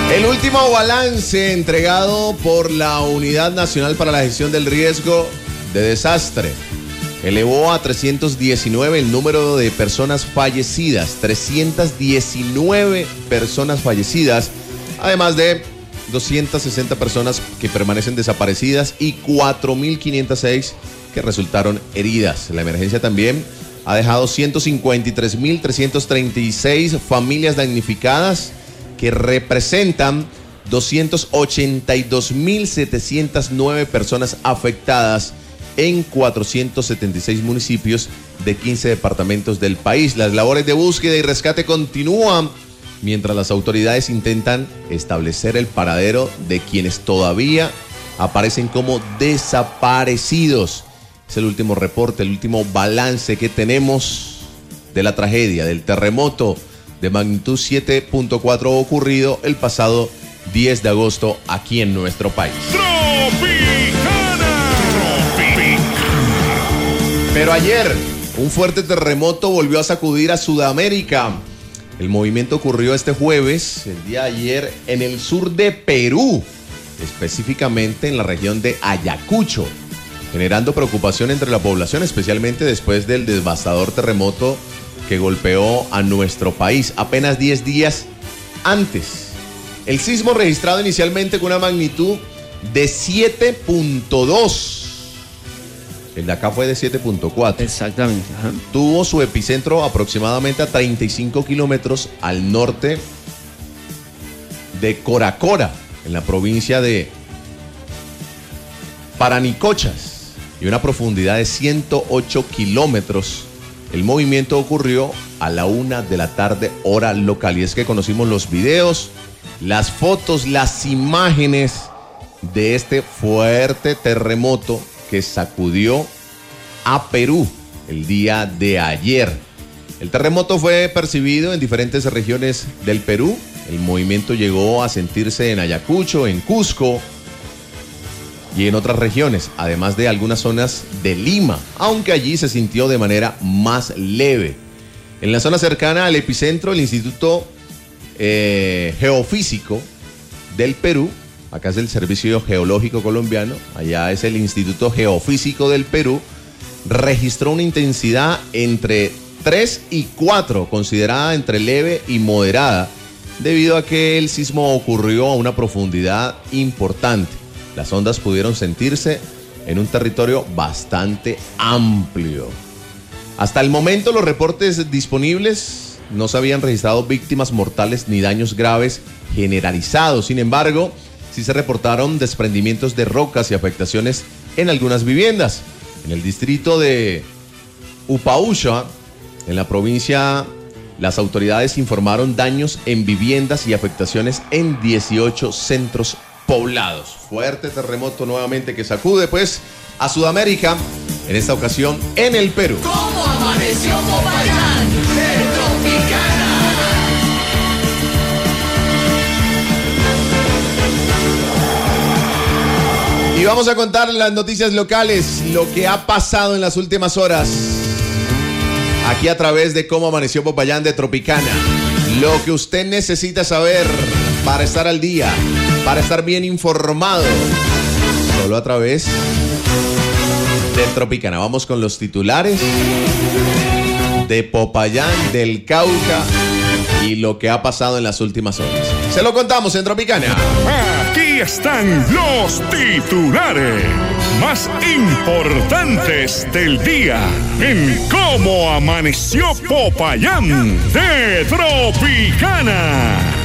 El último balance entregado por la Unidad Nacional para la Gestión del Riesgo de Desastre elevó a 319 el número de personas fallecidas, 319 personas fallecidas, además de 260 personas que permanecen desaparecidas y 4.506 que resultaron heridas. La emergencia también ha dejado 153.336 familias damnificadas, que representan 282.709 personas afectadas en 476 municipios de 15 departamentos del país. Las labores de búsqueda y rescate continúan mientras las autoridades intentan establecer el paradero de quienes todavía aparecen como desaparecidos. Es el último reporte, el último balance que tenemos de la tragedia, del terremoto de magnitud 7.4 ocurrido el pasado 10 de agosto aquí en nuestro país. Pero ayer, un fuerte terremoto volvió a sacudir a Sudamérica. El movimiento ocurrió este jueves, el día de ayer, en el sur de Perú, específicamente en la región de Ayacucho, generando preocupación entre la población, especialmente después del devastador terremoto que golpeó a nuestro país apenas 10 días antes. El sismo registrado inicialmente con una magnitud de 7.2. El de acá fue de 7.4. Exactamente. Ajá. Tuvo su epicentro aproximadamente a 35 kilómetros al norte de Coracora, en la provincia de Paranicochas, y una profundidad de 108 kilómetros. El movimiento ocurrió a la 1 de la tarde, hora local. Y es que conocimos los videos, las fotos, las imágenes de este fuerte terremoto que sacudió a Perú el día de ayer. El terremoto fue percibido en diferentes regiones del Perú. El movimiento llegó a sentirse en Ayacucho, en Cusco y en otras regiones, además de algunas zonas de Lima, aunque allí se sintió de manera más leve. En la zona cercana al epicentro, el Instituto Geofísico del Perú, acá es el Servicio Geológico Colombiano, allá es el Instituto Geofísico del Perú, registró una intensidad entre 3 y 4, considerada entre leve y moderada, debido a que el sismo ocurrió a una profundidad importante. Las ondas pudieron sentirse en un territorio bastante amplio. Hasta el momento, los reportes disponibles no se habían registrado víctimas mortales ni daños graves generalizados. Sin embargo, sí se reportaron desprendimientos de rocas y afectaciones en algunas viviendas. En el distrito de Upausha, en la provincia, las autoridades informaron daños en viviendas y afectaciones en 18 centros poblados. Fuerte terremoto nuevamente que sacude pues a Sudamérica, en esta ocasión en el Perú. ¿Cómo amaneció Popayán de Tropicana? Y vamos a contar las noticias locales, lo que ha pasado en las últimas horas, aquí a través de Cómo Amaneció Popayán de Tropicana. Lo que usted necesita saber para estar al día, para estar bien informado, solo a través de Tropicana. Vamos con los titulares de Popayán, del Cauca y lo que ha pasado en las últimas horas. Se lo contamos en Tropicana. Aquí están los titulares más importantes del día en Cómo Amaneció Popayán de Tropicana.